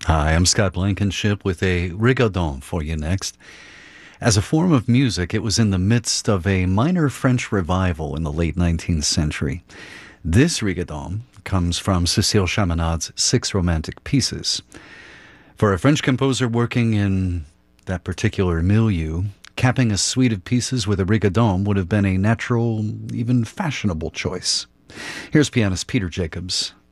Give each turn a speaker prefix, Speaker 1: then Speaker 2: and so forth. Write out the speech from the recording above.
Speaker 1: Hi, I'm Scott Blankenship with a rigodon for you next. As a form of music, it was in the midst of a minor French revival in the late 19th century. This rigodon comes from Cécile Chaminade's Six Romantic Pieces. For a French composer working in that particular milieu, capping a suite of pieces with a rigodon would have been a natural, even fashionable choice. Here's pianist Peter Jacobs.